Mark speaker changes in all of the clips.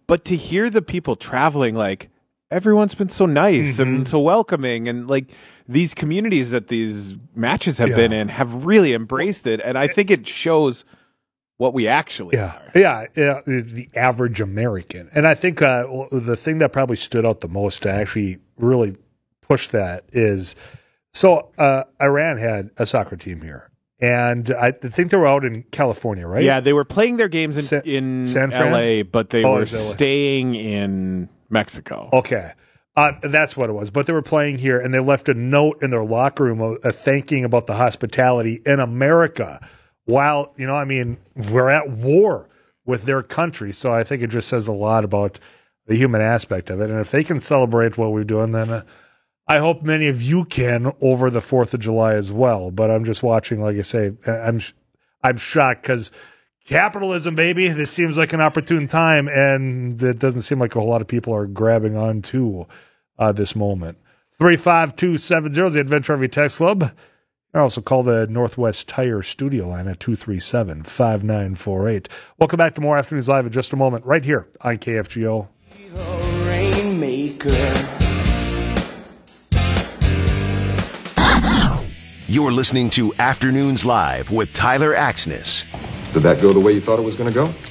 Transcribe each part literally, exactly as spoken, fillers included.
Speaker 1: But to hear the people traveling, like, everyone's been so nice mm-hmm. and so welcoming, and like these communities that these matches have yeah. been in have really embraced it, and I think it shows what we actually
Speaker 2: yeah.
Speaker 1: are.
Speaker 2: Yeah, yeah, the average American. And I think uh, the thing that probably stood out the most to actually really push that is, so uh, Iran had a soccer team here, and I think they were out in California, right?
Speaker 1: Yeah, they were playing their games in,
Speaker 2: San,
Speaker 1: in
Speaker 2: San
Speaker 1: L A, but they
Speaker 2: oh,
Speaker 1: were staying in Mexico.
Speaker 2: Okay. Uh, that's what it was. But they were playing here, and they left a note in their locker room uh, uh, thanking about the hospitality in America. While, you know, I mean, we're at war with their country, so I think it just says a lot about the human aspect of it. And if they can celebrate what we're doing, then uh, I hope many of you can over the fourth of July as well. But I'm just watching, like I say, I'm I'm shocked because capitalism, baby, this seems like an opportune time, and it doesn't seem like a whole lot of people are grabbing on to uh, this moment. three five two seven zero is the Adventure R V Text Club. You also call the Northwest Tire studio line at two three seven, five nine four eight. Welcome back to more Afternoons Live in just a moment, right here on K F G O.
Speaker 3: You're listening to Afternoons Live with Tyler Axness.
Speaker 4: Did that go the way you thought it was going to go?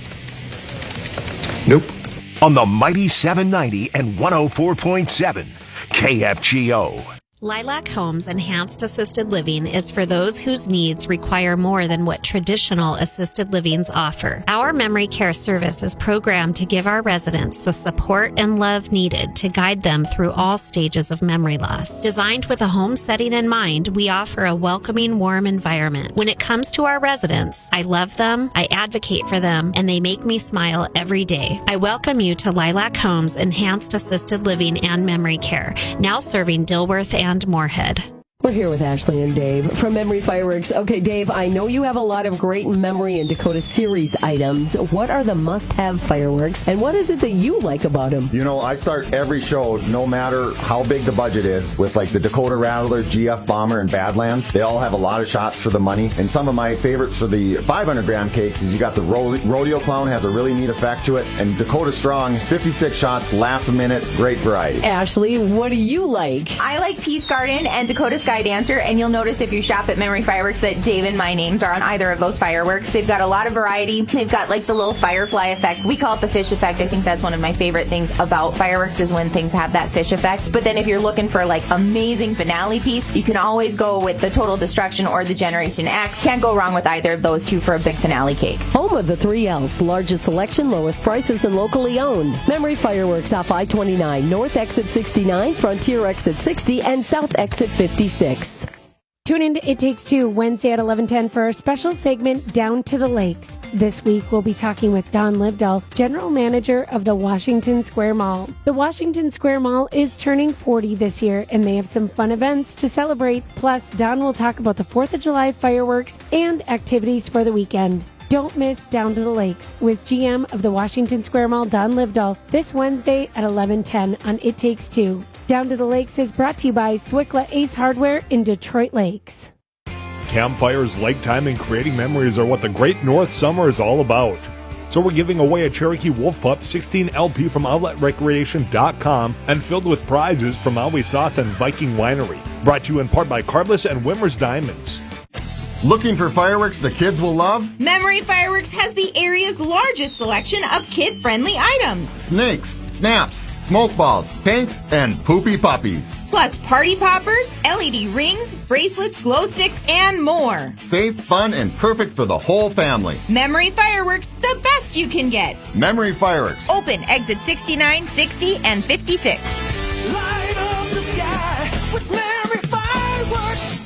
Speaker 4: Nope.
Speaker 3: On the mighty seven ninety and one oh four point seven K F G O.
Speaker 5: Lilac Homes Enhanced Assisted Living is for those whose needs require more than what traditional assisted livings offer. Our memory care service is programmed to give our residents the support and love needed to guide them through all stages of memory loss. Designed with a home setting in mind, we offer a welcoming, warm environment. When it comes to our residents, I love them, I advocate for them, and they make me smile every day. I welcome you to Lilac Homes Enhanced Assisted Living and Memory Care, now serving Dilworth and and Moorhead.
Speaker 6: We're here with Ashley and Dave from Memory Fireworks. Okay, Dave, I know you have a lot of great Memory and Dakota series items. What are the must-have fireworks, and what is it that you like about them?
Speaker 7: You know, I start every show, no matter how big the budget is, with like the Dakota Rattler, G F Bomber, and Badlands. They all have a lot of shots for the money. And some of my favorites for the five hundred gram cakes is you got the ro- Rodeo Clown, has a really neat effect to it, and Dakota Strong, fifty-six shots, last a minute, great variety.
Speaker 6: Ashley, what do you like?
Speaker 8: I like Peace Garden and Dakota Sky Dancer, and you'll notice if you shop at Memory Fireworks that Dave and my names are on either of those fireworks. They've got a lot of variety. They've got like the little firefly effect. We call it the fish effect. I think that's one of my favorite things about fireworks is when things have that fish effect. But then if you're looking for like amazing finale piece, you can always go with the Total Destruction or the Generation X. Can't go wrong with either of those two for a big finale cake.
Speaker 6: Home of the three L's, largest selection, lowest prices, and locally owned. Memory Fireworks off I twenty-nine, North Exit sixty-nine, Frontier Exit sixty, and South Exit fifty-six.
Speaker 9: Tune in to It Takes Two Wednesday at eleven ten for our special segment Down to the Lakes. This week we'll be talking with Don Livdahl, General Manager of the Washington Square Mall. The Washington Square Mall is turning forty this year, and they have some fun events to celebrate. Plus, Don will talk about the fourth of July fireworks and activities for the weekend. Don't miss Down to the Lakes with G M of the Washington Square Mall, Don Livdahl, this Wednesday at eleven ten on It Takes Two. Down to the Lakes is brought to you by Swickla Ace Hardware in Detroit Lakes.
Speaker 2: Campfires, lake time, and creating memories are what the Great North Summer is all about. So we're giving away a Cherokee Wolf Pup sixteen L P from outlet recreation dot com and filled with prizes from Maui Sauce and Viking Winery. Brought to you in part by Carbless and Wimmer's Diamonds.
Speaker 7: Looking for fireworks the kids will love?
Speaker 8: Memory Fireworks has the area's largest selection of kid-friendly items.
Speaker 7: Snakes, snaps, smoke balls, pinks, and poopy puppies.
Speaker 8: Plus party poppers, L E D rings, bracelets, glow sticks, and more.
Speaker 7: Safe, fun, and perfect for the whole family.
Speaker 8: Memory Fireworks, the best you can get.
Speaker 7: Memory Fireworks.
Speaker 8: Open exit sixty-nine, sixty, and fifty-six.
Speaker 10: Light up the sky with Memory Fireworks.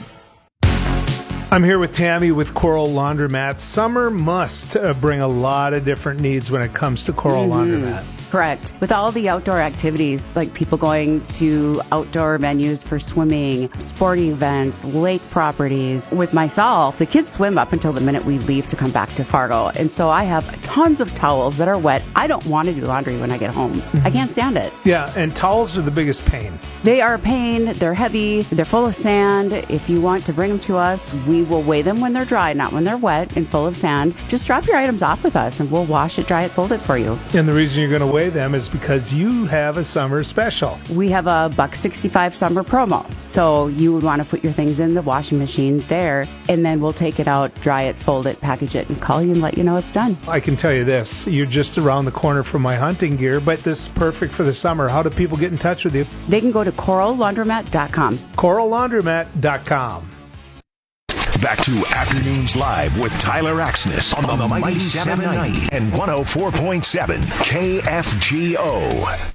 Speaker 11: I'm here with Tammy with Coral Laundromat. Summer must uh, bring a lot of different needs when it comes to Coral mm-hmm. Laundromat.
Speaker 12: Correct. With all the outdoor activities, like people going to outdoor venues for swimming, sporting events, lake properties. With myself, the kids swim up until the minute we leave to come back to Fargo. And so I have tons of towels that are wet. I don't want to do laundry when I get home. Mm-hmm. I can't stand it.
Speaker 11: Yeah, and towels are the biggest pain.
Speaker 12: They are a pain. They're heavy. They're full of sand. If you want to bring them to us, we company. We'll weigh them when they're dry, not when they're wet and full of sand. Just drop your items off with us, and we'll wash it, dry it, fold it for you.
Speaker 11: And the reason you're going to weigh them is because you have a summer special.
Speaker 12: We have a buck sixty-five summer promo. So you would want to put your things in the washing machine there, and then we'll take it out, dry it, fold it, package it, and call you and let you know it's done.
Speaker 11: I can tell you this, you're just around the corner from my hunting gear, but this is perfect for the summer. How do people get in touch with you?
Speaker 12: They can go to coral laundromat dot com.
Speaker 11: coral laundromat dot com.
Speaker 3: Back to Afternoons Live with Tyler Axness on the Mighty seven ninety and one oh four point seven K F G O.